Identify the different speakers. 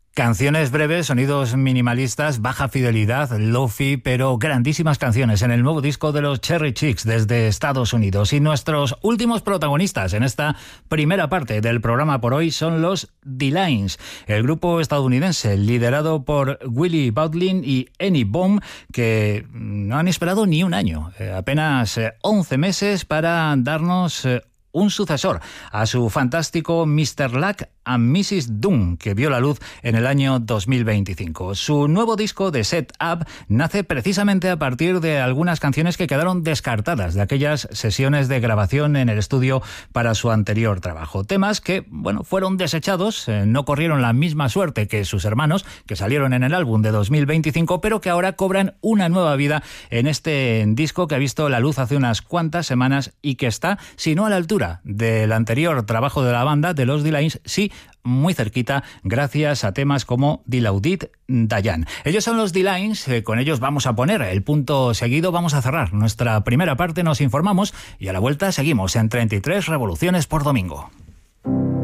Speaker 1: Canciones breves, sonidos minimalistas, baja fidelidad, lo-fi, pero grandísimas canciones en el nuevo disco de los Cherry Chicks desde Estados Unidos. Y nuestros últimos protagonistas en esta primera parte del programa por hoy son los D-Lines, el grupo estadounidense liderado por Willie Bauldin y Annie Baum, que no han esperado ni un año, apenas 11 meses para darnos un sucesor a su fantástico Mr. Luck and Mrs. Doom, que vio la luz en el año 2025. Su nuevo disco de Set Up nace precisamente a partir de algunas canciones que quedaron descartadas de aquellas sesiones de grabación en el estudio para su anterior trabajo. Temas que, fueron desechados, no corrieron la misma suerte que sus hermanos, que salieron en el álbum de 2025, pero que ahora cobran una nueva vida en este disco que ha visto la luz hace unas cuantas semanas y que está, si no a la altura del anterior trabajo de la banda, de los D-Lines, sí, muy cerquita, gracias a temas como Dilaudid Dayan. Ellos son los D-Lines, con ellos vamos a poner el punto seguido, vamos a cerrar nuestra primera parte, nos informamos y a la vuelta seguimos en 33 revoluciones por domingo.